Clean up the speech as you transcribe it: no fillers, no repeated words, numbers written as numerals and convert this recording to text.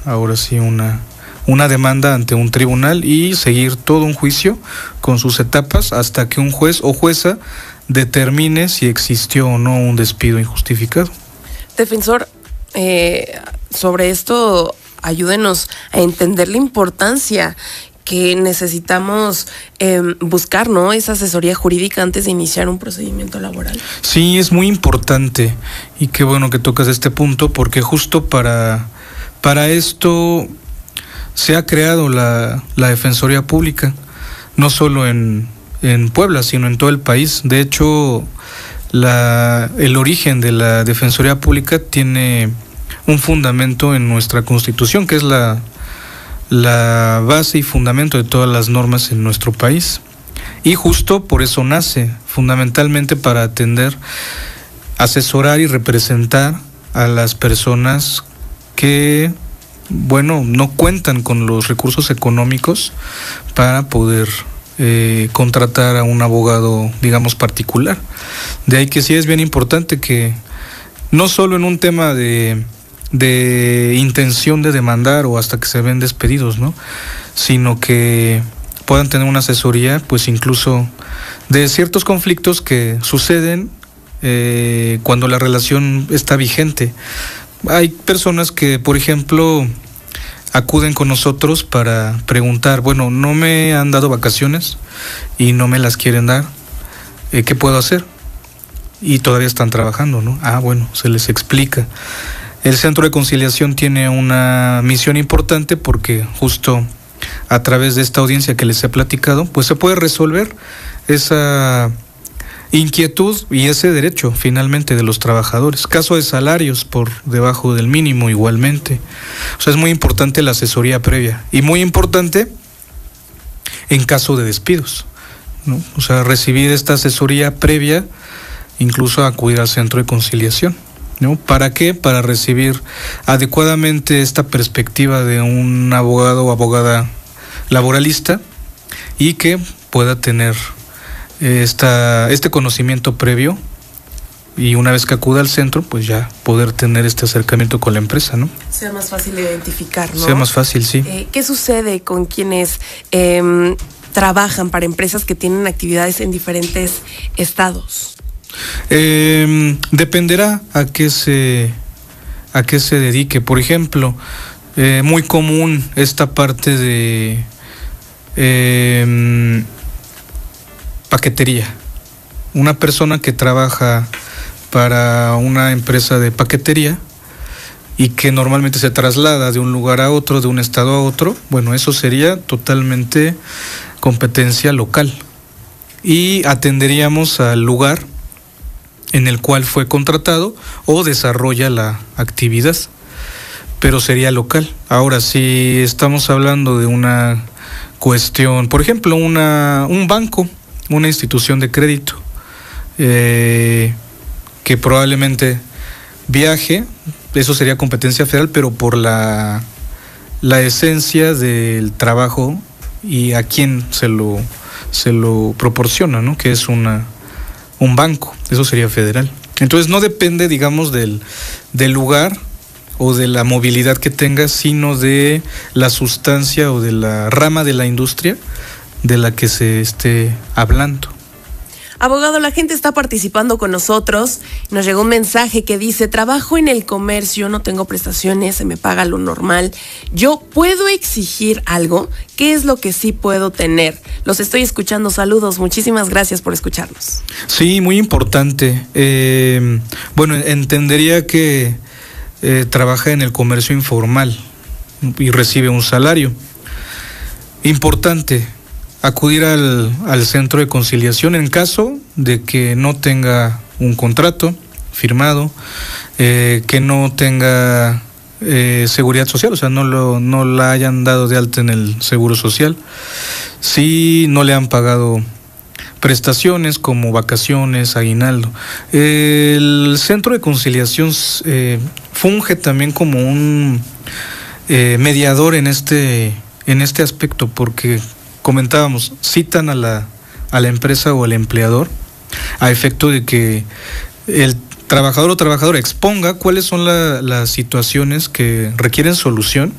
ahora sí una demanda ante un tribunal y seguir todo un juicio con sus etapas hasta que un juez o jueza determine si existió o no un despido injustificado. Defensor, sobre esto, ayúdenos a entender la importancia que necesitamos buscar, ¿no?, esa asesoría jurídica antes de iniciar un procedimiento laboral. Sí, es muy importante y qué bueno que tocas este punto, porque justo para esto se ha creado la Defensoría Pública, no solo en Puebla, sino en todo el país. De hecho, el origen de la Defensoría Pública tiene un fundamento en nuestra Constitución, que es la base y fundamento de todas las normas en nuestro país. Y justo por eso nace, fundamentalmente para atender, asesorar y representar a las personas que, bueno, no cuentan con los recursos económicos para poder contratar a un abogado, digamos, particular. De ahí que sí es bien importante que no solo en un tema de intención de demandar o hasta que se ven despedidos, ¿no?, sino que puedan tener una asesoría, pues incluso de ciertos conflictos que suceden cuando la relación está vigente. Hay personas que, por ejemplo, acuden con nosotros para preguntar, bueno, no me han dado vacaciones y no me las quieren dar, ¿qué puedo hacer? Y todavía están trabajando, ¿no? Bueno, se les explica. El Centro de Conciliación tiene una misión importante porque justo a través de esta audiencia que les he platicado, pues se puede resolver esa inquietud y ese derecho finalmente de los trabajadores. Caso de salarios por debajo del mínimo igualmente. O sea, es muy importante la asesoría previa y muy importante en caso de despidos, ¿no? O sea, recibir esta asesoría previa, incluso acudir al Centro de Conciliación, ¿no? ¿Para qué? Para recibir adecuadamente esta perspectiva de un abogado o abogada laboralista y que pueda tener este conocimiento previo, y una vez que acuda al centro, pues ya poder tener este acercamiento con la empresa, ¿no? Sea más fácil identificar, ¿no? Sea más fácil, sí. ¿Qué sucede con quienes trabajan para empresas que tienen actividades en diferentes estados? Dependerá a qué se dedique. Por ejemplo, muy común esta parte de paquetería. Una persona que trabaja para una empresa de paquetería y que normalmente se traslada de un lugar a otro, de un estado a otro, bueno, eso sería totalmente competencia local y atenderíamos al lugar en el cual fue contratado o desarrolla la actividad, pero sería local. Ahora, si estamos hablando de una cuestión, por ejemplo, un banco, una institución de crédito, que probablemente viaje, eso sería competencia federal, pero por la esencia del trabajo y a quién se lo proporciona, ¿no?, que es un banco, eso sería federal. Entonces no depende, digamos, del lugar o de la movilidad que tenga, sino de la sustancia o de la rama de la industria de la que se esté hablando. Abogado, la gente está participando con nosotros. Nos llegó un mensaje que dice: trabajo en el comercio, no tengo prestaciones, se me paga lo normal. ¿Yo puedo exigir algo? ¿Qué es lo que sí puedo tener? Los estoy escuchando, saludos, muchísimas gracias por escucharnos. Sí, muy importante. Bueno, entendería que trabaja en el comercio informal y recibe un salario. Importante acudir al Centro de Conciliación en caso de que no tenga un contrato firmado, que no tenga seguridad social, o sea, no la hayan dado de alta en el Seguro Social, si no le han pagado prestaciones como vacaciones, aguinaldo. El Centro de Conciliación funge también como un mediador en este aspecto, porque comentábamos, citan a la empresa o al empleador a efecto de que el trabajador o trabajadora exponga cuáles son las situaciones que requieren solución